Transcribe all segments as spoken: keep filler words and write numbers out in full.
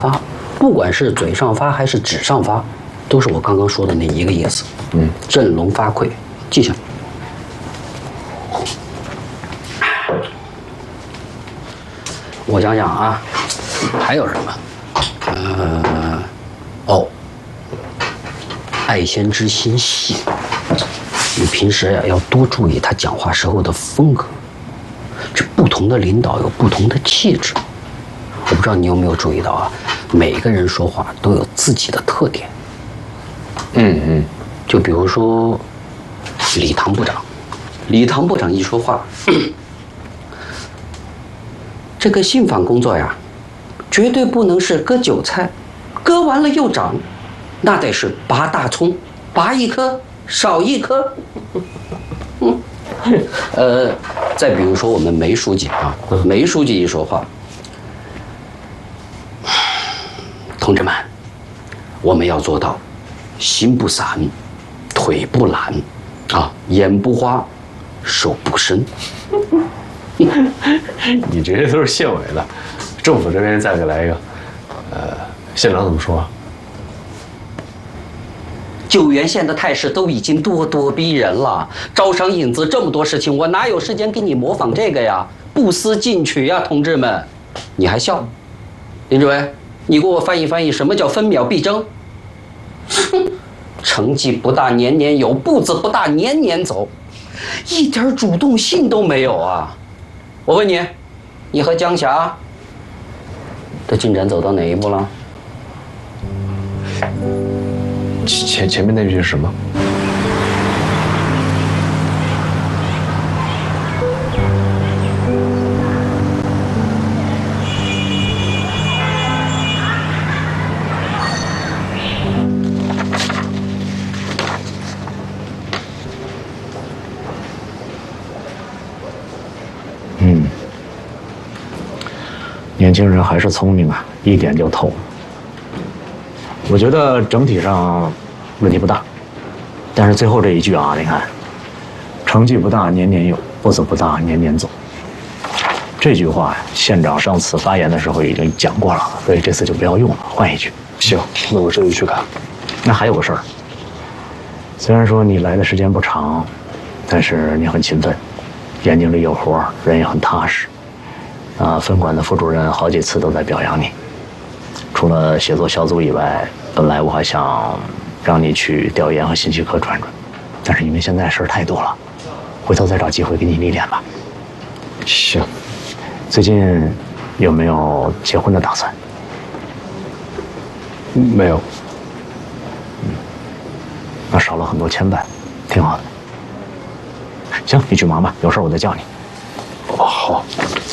发，不管是嘴上发还是纸上发，都是我刚刚说的那一个意思。嗯，振聋发聩，记下。我想想啊，还有什么？呃，哦，爱先知心细。你平时呀要多注意他讲话时候的风格。这不同的领导有不同的气质。我不知道你有没有注意到啊，每个人说话都有自己的特点。嗯嗯，就比如说李唐部长，李唐部长一说话，这个信访工作呀，绝对不能是割韭菜，割完了又长，那得是拔大葱，拔一颗少一颗。嗯，呃，再比如说我们梅书记啊，梅书记一说话，同志们，我们要做到心不散，腿不懒，啊，眼不花，手不伸。 你这些都是县委的，政府这边再给来一个，呃，县长怎么说？ 九原县的态势都已经咄咄逼人了，招商引资这么多事情，我哪有时间给你模仿这个呀？不思进取呀，同志们！你还笑？林志伟，你给我翻译翻译，什么叫分秒必争？成绩不大年年有，步子不大年年走，一点主动性都没有啊！我问你，你和江霞的进展走到哪一步了？ 前前面那句是什么？ 嗯，年轻人还是聪明啊，一点就透。我觉得整体上问题不大，但是最后这一句啊，你看，成绩不大年年有，步子不大年年走。这句话县长上次发言的时候已经讲过了，所以这次就不要用了，换一句。 行，那我这就去改。 那还有个事儿，虽然说你来的时间不长，但是你很勤奋，眼睛里有活，人也很踏实。啊，分管的副主任好几次都在表扬你。除了写作小组以外，本来我还想让你去调研和信息科转转，但是因为现在事儿太多了，回头再找机会给你历练吧。 行。 最近有没有结婚的打算？ 没有。 嗯，那少了很多牵绊，挺好的。行，你去忙吧，有事我再叫你。 哦，好。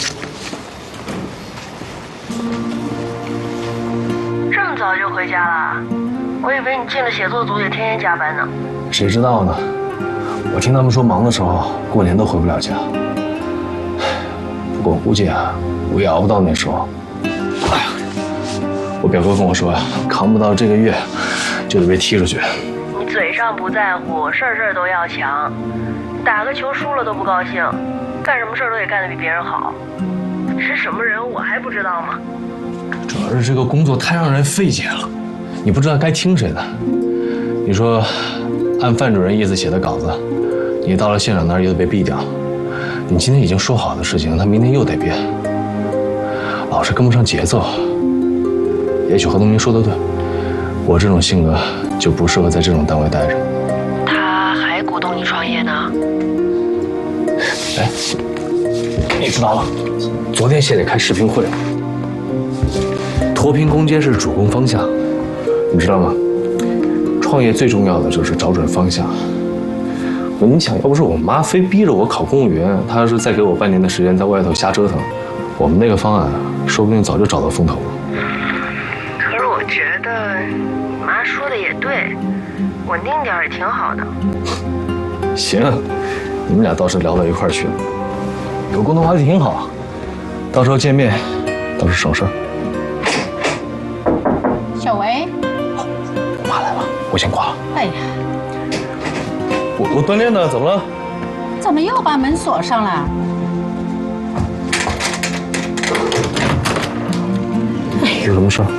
这么早就回家了？我以为你进了写作组得天天加班呢。 谁知道呢？我听他们说忙的时候，过年都回不了家。不过我估计啊，我也熬不到那时候。哎呀，我表哥跟我说呀，扛不到这个月，就得被踢出去。 你嘴上不在乎，事儿事儿都要强，打个球输了都不高兴，干什么事儿都得干得比别人好。是什么人我还不知道吗？ 主要是这个工作太让人费解了，你不知道该听谁的。你说，按范主任意思写的稿子，你到了县长那儿又得被毙掉。你今天已经说好的事情，他明天又得变，老是跟不上节奏。也许何东明说的对，我这种性格就不适合在这种单位待着。 他还鼓动你创业呢？ 哎，你知道吗？昨天县里开视频会了，脱贫攻坚是主攻方向，你知道吗？创业最重要的就是找准方向。你想要不是我妈非逼着我考公务员，她要是再给我半年的时间在外头瞎折腾，我们那个方案说不定早就找到风头了。 可是我觉得你妈说的也对，稳定点也挺好的。 行，你们俩倒是聊到一块儿去了，有共同话题挺好，到时候见面倒是省事儿。 小维， 我妈来了，我先挂了。 哎呀， 我我锻炼呢，怎么了？ 怎么又把门锁上了？ 有什么事儿？